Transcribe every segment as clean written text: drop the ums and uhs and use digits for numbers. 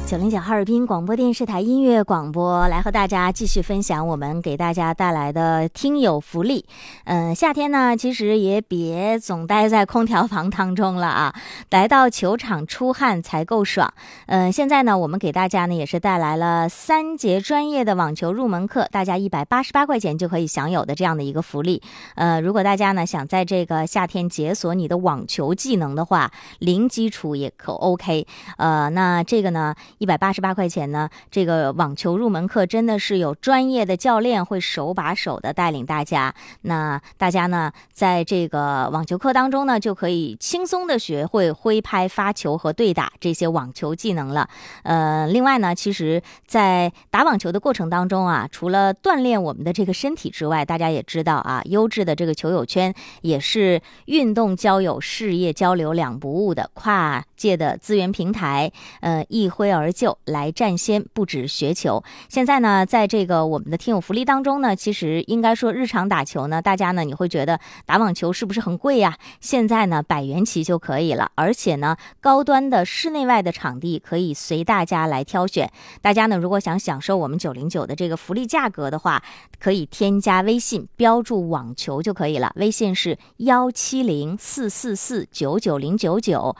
90.9哈尔滨广播电视台音乐广播，来和大家继续分享我们给大家带来的听友福利。夏天呢，其实也别总待在空调房当中了啊，来到球场出汗才够爽。现在呢，我们给大家呢也是带来了3节专业的网球入门课，大家188块钱就可以享有的这样的一个福利。如果大家呢想在这个夏天解锁你的网球技能的话，零基础也可 OK。那这个呢，188块钱呢，这个网球入门课真的是有专业的教练会手把手的带领大家。那大家呢，在这个网球课当中呢，就可以轻松的学会挥拍、发球和对打这些网球技能了。另外呢，其实在打网球的过程当中啊，除了锻炼我们的这个身体之外，大家也知道啊，优质的这个球友圈也是运动交友、事业交流两不误的跨界的资源平台。一挥而就，来战先，不止学球。现在呢，在这个我们的听友福利当中呢，其实应该说日常打球呢，大家呢你会觉得打网球是不是很贵呀？现在呢100元起就可以了，而且呢高端的室内外的场地可以随大家来挑选。大家呢如果想享受我们909的这个福利价格的话，可以添加微信标注网球就可以了，微信是17044499099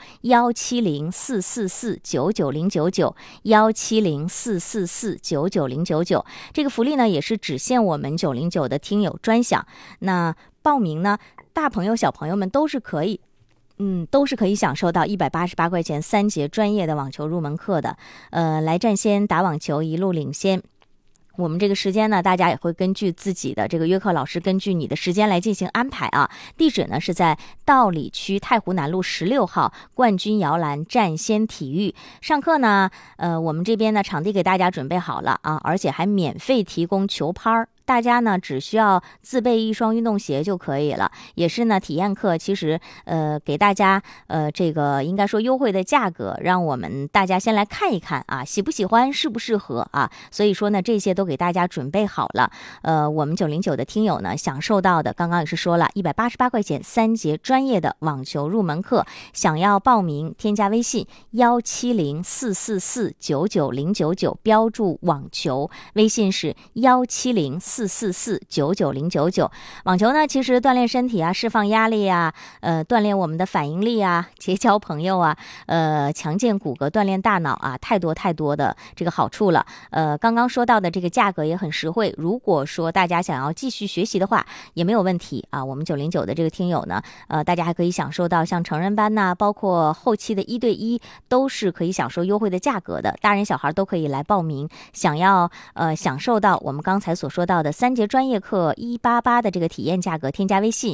17044999099这个福利呢也是只限我们909的听友专享。那报名呢，大朋友小朋友们都是可以享受到188块钱3节专业的网球入门课的。来战先，打网球一路领先。我们这个时间呢，大家也会根据自己的这个约课老师根据你的时间来进行安排啊。地址呢是在道里区太湖南路16号冠军摇篮战先体育。上课呢，我们这边呢场地给大家准备好了啊，而且还免费提供球拍。大家呢只需要自备一双运动鞋就可以了，也是呢体验课，其实给大家这个应该说优惠的价格，让我们大家先来看一看啊，喜不喜欢，适不适合啊，所以说呢这些都给大家准备好了。我们909的听友呢享受到的，刚刚也是说了188块钱3节专业的网球入门课，想要报名添加微信17044499099标注网球，微信是17044499099。网球呢其实锻炼身体啊，释放压力啊，锻炼我们的反应力啊，结交朋友啊，强健骨骼，锻炼大脑啊，太多的这个好处了。刚刚说到的这个价格也很实惠，如果说大家想要继续学习的话也没有问题啊。我们909的这个听友呢，大家还可以享受到像成人班呐，包括后期的1对1都是可以享受优惠的价格的，大人小孩都可以来报名。想要享受到我们刚才所说到的3节专业课188的这个体验价格，添加微信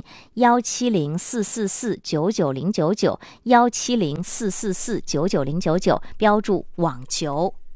17044499099 17044499099标注网球。